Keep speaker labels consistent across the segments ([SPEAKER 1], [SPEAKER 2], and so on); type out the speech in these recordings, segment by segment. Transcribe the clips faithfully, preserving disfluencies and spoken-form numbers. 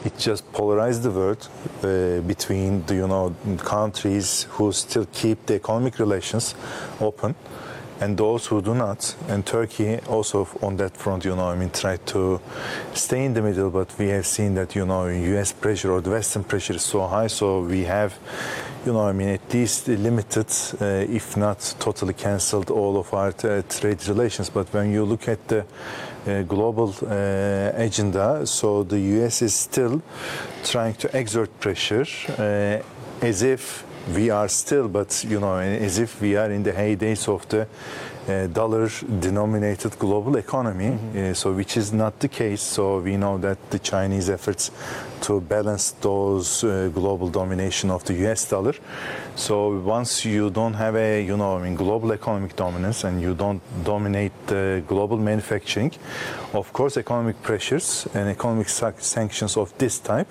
[SPEAKER 1] it just polarized the world uh, between the, you know, countries who still keep the economic relations open and those who do not. And Turkey also on that front, you know, I mean, tried to stay in the middle, but we have seen that, you know, U S pressure or the Western pressure is so high, so we have, you know, I mean, at least limited, uh, if not totally cancelled, all of our uh, trade relations. But when you look at the uh, global uh, agenda, so the U S is still trying to exert pressure uh, as if we are still, but, you know, as if we are in the heydays of the uh, dollar-denominated global economy, mm-hmm. uh, so which is not the case. So we know that the Chinese efforts to balance those uh, global domination of the U S dollar. So once you don't have a, you know, I mean, global economic dominance and you don't dominate the global manufacturing, of course, economic pressures and economic sanctions of this type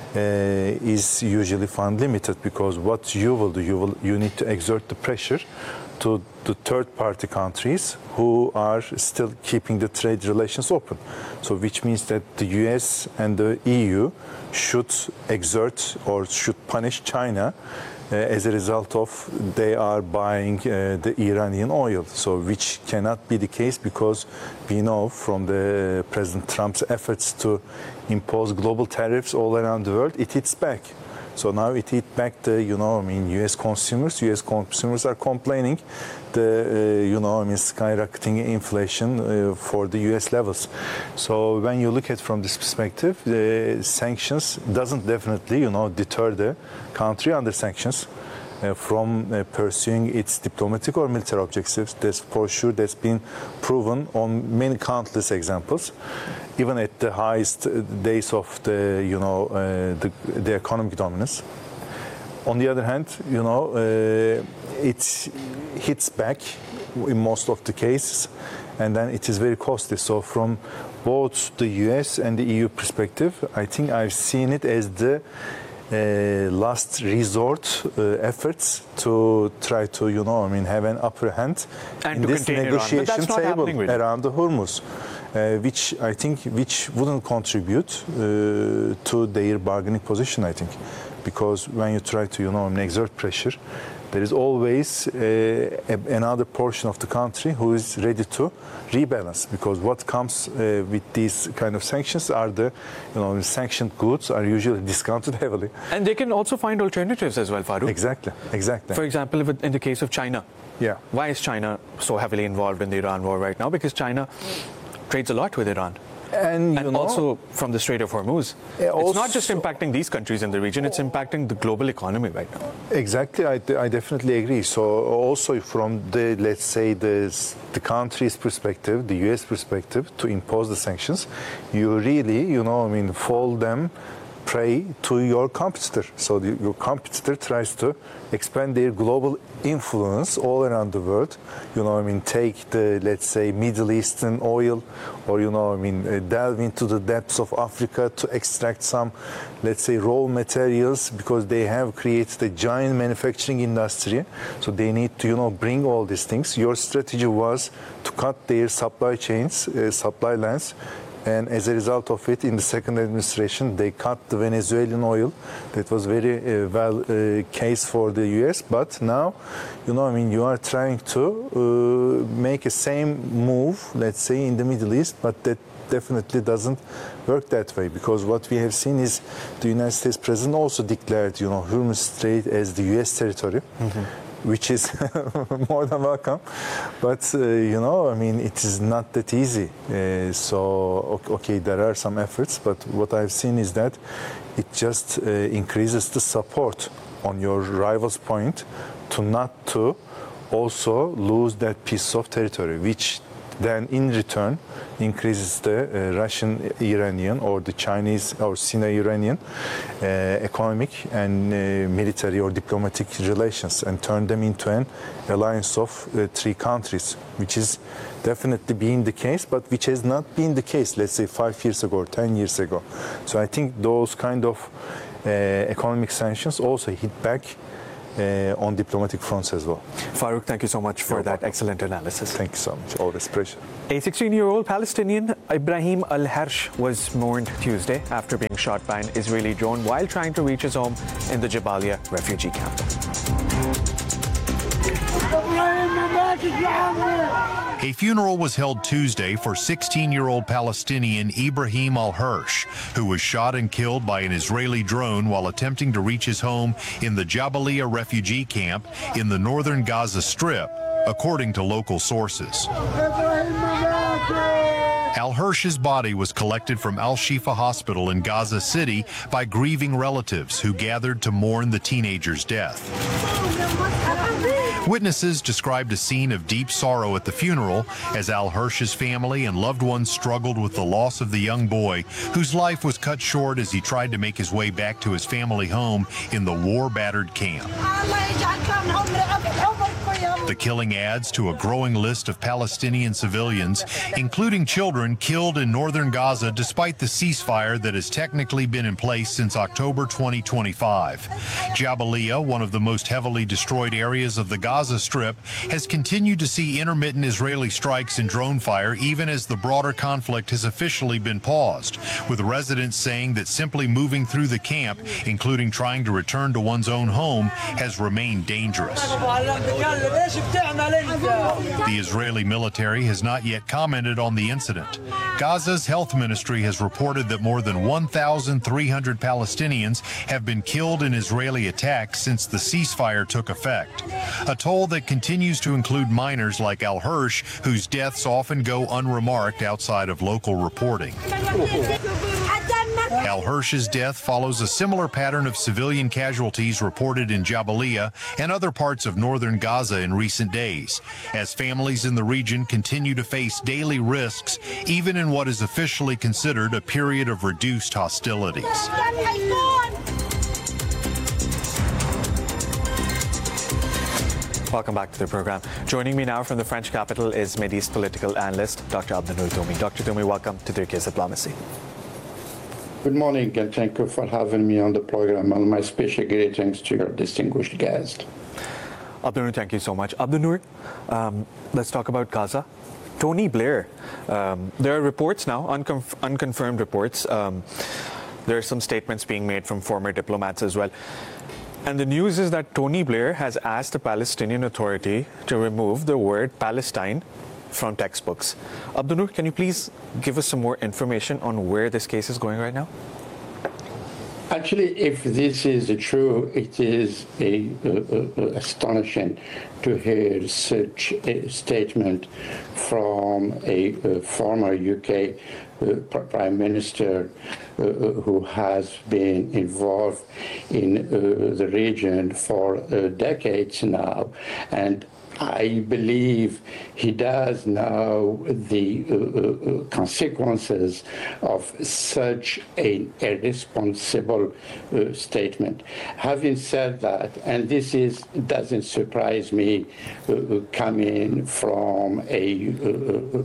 [SPEAKER 1] Uh, is usually found limited, because what you will do, you will you need to exert the pressure to the third-party countries who are still keeping the trade relations open. So which means that the U S and the E U should exert or should punish China uh, as a result of they are buying uh, the Iranian oil. So which cannot be the case, because we know from the President Trump's efforts to impose global tariffs all around the world, it hits back. So now it hit back the, you know, I mean, U S consumers. U S consumers are complaining the, uh, you know, I mean, skyrocketing inflation uh, for the U S levels. So when you look at from this perspective, the sanctions doesn't definitely, you know, deter the country under sanctions Uh, from uh, pursuing its diplomatic or military objectives. That's for sure, that's been proven on many countless examples, even at the highest days of the, you know, uh, the, the economic dominance. On the other hand, you know, uh, it hits back in most of the cases, and then it is very costly. So from both the U S and the E U perspective, I think I've seen it as the Uh, last resort uh, efforts to try to, you know, I mean, have an upper hand
[SPEAKER 2] and
[SPEAKER 1] in
[SPEAKER 2] to
[SPEAKER 1] this negotiation table
[SPEAKER 2] really.
[SPEAKER 1] around the Hormuz, uh, which I think which wouldn't contribute uh, to their bargaining position, I think, because when you try to, you know, exert pressure, there is always uh, a, another portion of the country who is ready to rebalance, because what comes uh, with these kind of sanctions are the, you know, sanctioned goods are usually discounted heavily.
[SPEAKER 2] And they can also find alternatives as well, Farooq.
[SPEAKER 1] Exactly, exactly.
[SPEAKER 2] For example, in the case of China.
[SPEAKER 1] Yeah.
[SPEAKER 2] Why is China so heavily involved in the Iran war right now? Because China trades a lot with Iran.
[SPEAKER 1] And, you
[SPEAKER 2] and
[SPEAKER 1] know,
[SPEAKER 2] also from the Strait of Hormuz.
[SPEAKER 1] Also,
[SPEAKER 2] it's not just impacting these countries in the region, it's impacting the global economy right now.
[SPEAKER 1] Exactly, I, I definitely agree. So also from the, let's say, the, the country's perspective, the U S perspective, to impose the sanctions, you really, you know, I mean, fall them prey to your competitor. So the, your competitor tries to expand their global influence all around the world. You know, I mean, take the, let's say, Middle Eastern oil, or, you know, I mean, uh, delve into the depths of Africa to extract some, let's say, raw materials, because they have created a giant manufacturing industry. So they need to, you know, bring all these things. Your strategy was to cut their supply chains, uh, supply lines. And as a result of it, in the second administration, they cut the Venezuelan oil. That was very uh, well uh, case for the U S. But now, you know, I mean, you are trying to uh, make a same move, let's say, in the Middle East, but that definitely doesn't work that way, because what we have seen is the United States president also declared, you know, Hormuz Strait as the U S territory. Mm-hmm. Which is more than welcome, but uh, you know, I mean, it is not that easy. Uh, so okay, there are some efforts, but what I've seen is that it just uh, increases the support on your rival's point to not to also lose that piece of territory, which then in return increases the uh, Russian-Iranian or the Chinese or Sino-Iranian uh, economic and uh, military or diplomatic relations, and turn them into an alliance of uh, three countries, which is definitely being the case, but which has not been the case, let's say, five years ago or ten years ago. So I think those kind of uh, economic sanctions also hit back uh, on diplomatic fronts as well.
[SPEAKER 2] Farooq, thank you so much for
[SPEAKER 1] You're
[SPEAKER 2] that
[SPEAKER 1] welcome.
[SPEAKER 2] excellent analysis.
[SPEAKER 1] Thank you so much. Always pleasure.
[SPEAKER 2] A sixteen-year-old Palestinian, Ibrahim Al-Harsh, was mourned Tuesday after being shot by an Israeli drone while trying to reach his home in the Jabalia refugee camp.
[SPEAKER 3] A funeral was held Tuesday for sixteen-year-old Palestinian Ibrahim Al-Harsh, who was shot and killed by an Israeli drone while attempting to reach his home in the Jabalia refugee camp in the northern Gaza Strip, according to local sources. Al-Harsh's body was collected from Al-Shifa Hospital in Gaza City by grieving relatives who gathered to mourn the teenager's death. Witnesses described a scene of deep sorrow at the funeral as Al-Harsh's family and loved ones struggled with the loss of the young boy, whose life was cut short as he tried to make his way back to his family home in the war-battered camp. The killing adds to a growing list of Palestinian civilians, including children killed in northern Gaza despite the ceasefire that has technically been in place since October twenty twenty-five. Jabalia, one of the most heavily destroyed areas of the Gaza Strip, has continued to see intermittent Israeli strikes and drone fire even as the broader conflict has officially been paused, with residents saying that simply moving through the camp, including trying to return to one's own home, has remained dangerous. The Israeli military has not yet commented on the incident. Gaza's health ministry has reported that more than one thousand three hundred Palestinians have been killed in Israeli attacks since the ceasefire took effect, a toll that continues to include minors like Al-Harsh, whose deaths often go unremarked outside of local reporting. Al-Harsh's death follows a similar pattern of civilian casualties reported in Jabalia and other parts of northern Gaza in recent days, as families in the region continue to face daily risks, even in what is officially considered a period of reduced hostilities.
[SPEAKER 2] Welcome back to the program. Joining me now from the French capital is Middle East political analyst Doctor Abdinur Toumi. Doctor Toumi, welcome to Turkey's Diplomacy.
[SPEAKER 4] Good morning, and thank you for having me on the program, and my special greetings to your distinguished guest.
[SPEAKER 2] Abdinur, thank you so much. Abdinur, um, let's talk about Gaza. Tony Blair, um, there are reports now, unconf- unconfirmed reports. Um, there are some statements being made from former diplomats as well. And the news is that Tony Blair has asked the Palestinian Authority to remove the word Palestine from textbooks. Abdinur, can you please give us some more information on where this case is going right now?
[SPEAKER 4] Actually, if this is true, it is a, uh, uh, astonishing to hear such a statement from a uh, former U K uh, Prime Minister uh, who has been involved in uh, the region for uh, decades now. And I believe he does know the uh, uh, consequences of such an irresponsible uh, statement. Having said that, and this is doesn't surprise me, uh, coming from a uh,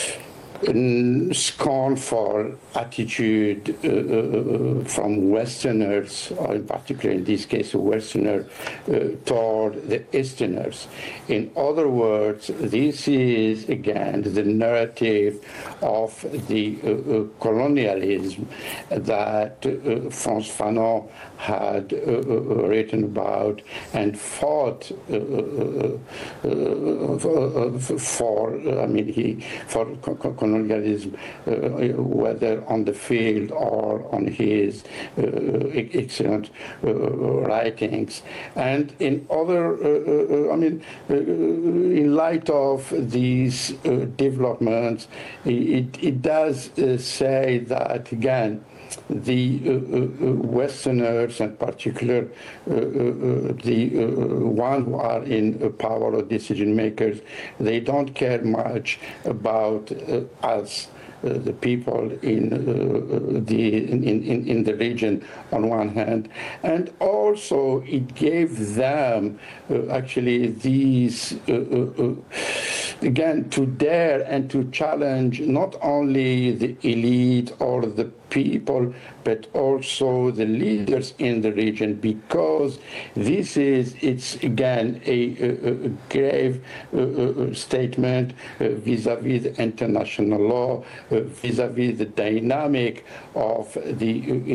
[SPEAKER 4] scornful attitude uh, uh, from Westerners, or in particular in this case a Westerner, uh, toward the Easterners. In other words, this is again the narrative of the uh, uh, colonialism that uh, Frantz Fanon had uh, uh, written about and fought uh, uh, uh, for, I mean, he for colonialism, uh, whether on the field or on his uh, excellent uh, writings. And in other, uh, uh, I mean, uh, in light of these uh, developments, it, it does uh, say that, again, the uh, uh, Westerners, in particular, uh, uh, the uh, ones who are in uh, power or decision makers, they don't care much about uh, us. Uh, the people in uh, the in, in, in the region on one hand, and also it gave them uh, actually these uh, uh, uh, again to dare and to challenge not only the elite or the people, but also the leaders in the region, because this is, it's again a, a, a grave uh, uh, statement uh, vis-à-vis the international law, uh, vis-à-vis the dynamic of the